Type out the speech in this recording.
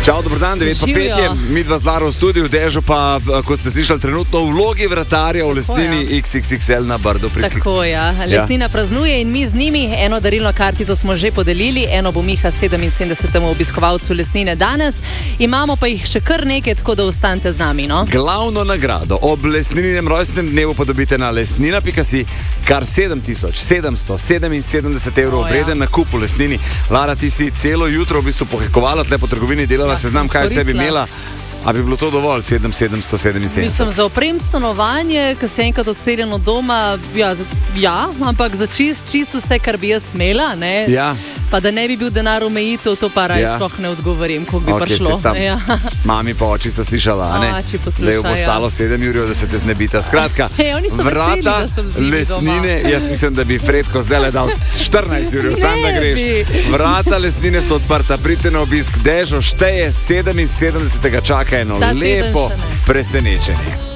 Čau, dobro dan, 9:05, mi dva z Laro v studiu, Dežo pa, kot ste slišali, trenutno v vlogi vratarja v Lesnini XXXL na Brdu. Tako, ja. Lesnina praznuje in mi z njimi. Eno darilno kartico smo že podelili, eno bo Miha 77. obiskovalcu Lesnine danes. Imamo pa jih še kar nekaj, tako da ostanite z nami, no? Glavno nagrado ob Lesnininem rojstnem dnevu pa dobite na lesnina.si, kar 7777 evrov vreden nakup v Lesnini. Lara, ti si celo jutro v bistvu pohajkovala tle po trgovini, delala seznam, kaj vse bi imela. A bi bilo to dovolj, 7777? Mislim, za oprem stanovanje, ko se enkrat odseljen od doma, ja, ampak za čist vse, kar bi jaz smela, ne? Ja. Pa da ne bi bil denar omejitev, to pa raj sploh ne odgovorim, koliko bi prišlo. Ja. Mami pa oči sta slišala, ne? Oči poslušajo. Zdaj bo stalo 7 ur, da se te znebita. Skratka, oni so veseli, da sem z njimi Lesnine, doma. Jaz mislim, da bi Fredko zdaj le dal 14 ur, sam da greš. Vrata Lesnine so odprta, pridite na obisk. Dežo šteje 77. čaka eno lepo presenečenje.